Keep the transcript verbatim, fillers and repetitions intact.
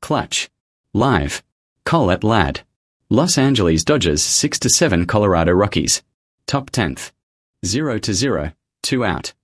Clutch. Live. Colette Ladd. Los Angeles Dodgers six to seven Colorado Rockies. Top tenth. zero to zero. two out.